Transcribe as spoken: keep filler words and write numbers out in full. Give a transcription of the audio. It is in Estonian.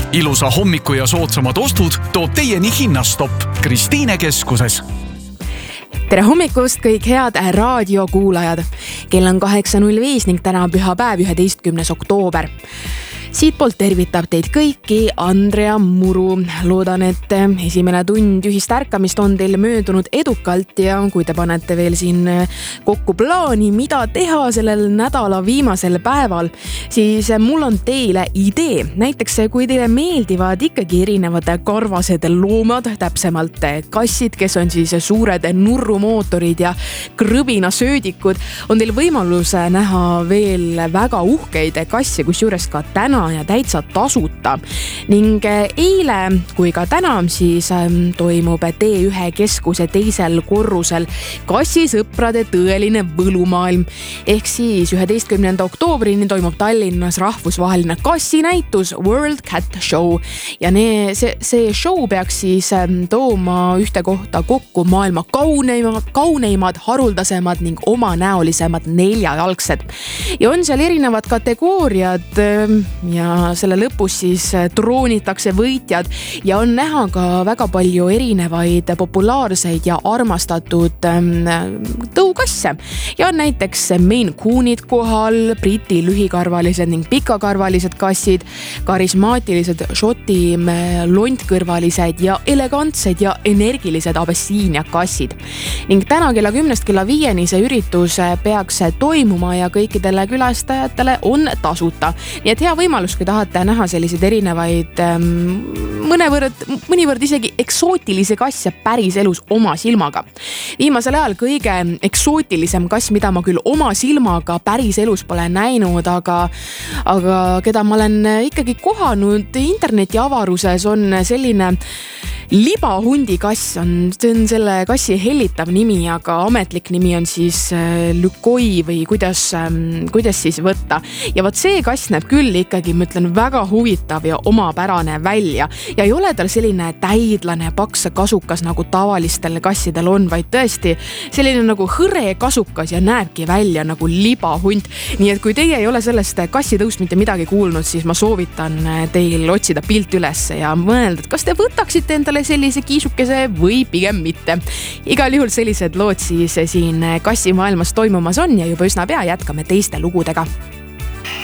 ilusa hommiku ja soodsamad ostud toob teieni Hinnastopp Kristiine keskuses. Tere hommikust kõik head raadiokuulajad. Kell on kaheksa null viis ning täna on pühapäev üheteistkümnes oktoober. Siitpoolt tervitab teid kõiki Andrea Muru. Loodan, et esimene tund ühist ärkamist on teil möödunud edukalt ja kui te panete veel siin kokku plaani, mida teha sellel nädala viimasel päeval, siis mul on teile idee. Näiteks kui teile meeldivad ikkagi erinevad karvased loomad, täpsemalt kassid, kes on siis suured nurrumootorid ja krõbinasöödikud, on teil võimalus näha veel väga uhkeid kassi, kus juures ka täna ja täitsa tasuta. Ning eile kui ka täna siis toimub T üks keskuse teisel korrusel kassisõprade tõeline võlumaailm. Ehk siis üheteistkümnenda oktoobrini toimub Tallinnas rahvusvaheline kassinäitus World Cat Show. Ja ne, see, see show peaks siis tooma ühte kohta kokku maailma kauneimad, kauneimad, haruldasemad ning omanäolisemad neljajalgsed. Ja on seal erinevad kategooriad ja selle lõpus siis troonitakse võitjad ja on näha ka väga palju erinevaid populaarseid ja armastatud tõukasse. Ja on näiteks Maine Coonid kohal, briti lühikarvalised ning pikakarvalised kassid, karismaatilised šoti lontkõrvalised ja elegantsed ja energilised abessiinia kassid. Ning täna kella kümnest kella viieni see üritus peaks toimuma ja kõikidele külastajatele on tasuta. Nii et hea võimalus, kui tahate näha selliseid erinevaid mõnevõrd, mõnivõrd isegi eksootilisi kasse päris elus oma silmaga. Viimasel ajal kõige eksootilisem kass, mida ma küll oma silmaga päris elus pole näinud, aga, aga keda ma olen ikkagi kohanud interneti avaruses, on selline libahundi kass. On, see on selle kassi hellitav nimi, aga ametlik nimi on siis lükoi või kuidas, kuidas siis võtta. Ja võt see kass näeb küll ikkagi, ma ütlen, väga huvitav ja omapärane välja. Ja ei ole tal selline täidlane paks kasukas nagu tavalistel kassidel on, vaid tõesti selline nagu hõre kasukas ja näebki välja nagu libahunt. Nii et kui teie ei ole sellest kassitõust mitte midagi kuulnud, siis ma soovitan teil otsida pilt üles ja mõelda, et kas te võtaksite endale sellise kiisukese või pigem mitte. Igal juhul sellised lood siis siin kassimaailmas toimumas on ja juba üsna pea jätkame teiste lugudega.